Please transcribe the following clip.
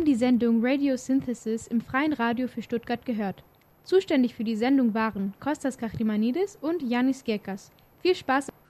haben die Sendung Radio Synthesis im Freien Radio für Stuttgart gehört. Zuständig für die Sendung waren Kostas Kachrimanidis und Yannis Gekas. Viel Spaß!